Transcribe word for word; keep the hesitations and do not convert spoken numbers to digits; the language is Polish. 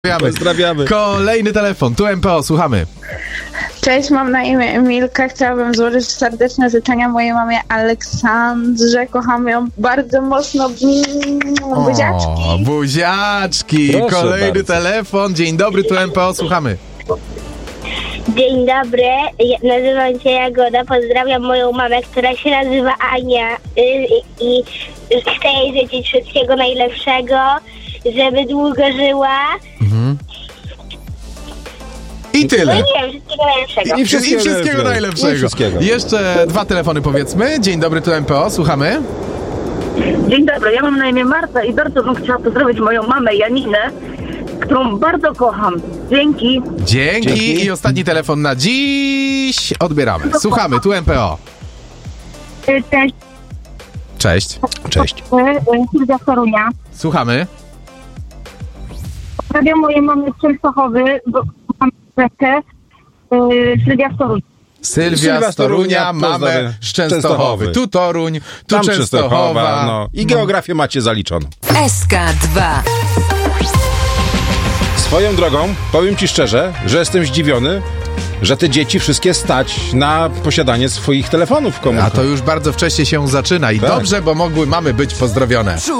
Pozdrawiamy. Kolejny telefon, tu M P O, słuchamy. Cześć, mam na imię Emilka. Chciałabym złożyć serdeczne życzenia mojej mamie Aleksandrze. Kocham ją bardzo mocno. Buziaczki. O, buziaczki. Proszę Kolejny bardzo. telefon. Dzień dobry, tu M P O, słuchamy. Dzień dobry, ja- nazywam się Jagoda, pozdrawiam moją mamę, która się nazywa Ania y, y, i chcę jej życzyć wszystkiego najlepszego, żeby długo żyła. I No tyle. i nie wiem, wszystkiego najlepszego. I wszystkiego, I wszystkiego najlepszego. I wszystkiego. Jeszcze dwa telefony powiedzmy. Dzień dobry, tu M P O, słuchamy. Dzień dobry, ja mam na imię Marta i bardzo bym chciała pozdrowić moją mamę Janinę, którą bardzo kocham. Dzięki. Dzięki. Dzięki. I ostatni telefon na dziś. Odbieramy. Słuchamy, tu M P O. Cześć, Cześć. Cześć. Sylwia z Torunia. Słuchamy. Pozdrawiam mojej mamy z Częstochowy, bo mam rękę. Sylwia z Torunia. Sylwia Sylwia z Torunia, Torunia, mamy pozdrawiam. z Częstochowy. Częstochowy. Tu Toruń, tu Tam Częstochowa. Częstochowa, no. I geografię macie zaliczoną. S K dwa. Swoją drogą, powiem ci szczerze, że jestem zdziwiony, że te dzieci wszystkie stać na posiadanie swoich telefonów komórkowych. A to już bardzo wcześnie się zaczyna i Tak. dobrze, bo mogły mamy być pozdrowione.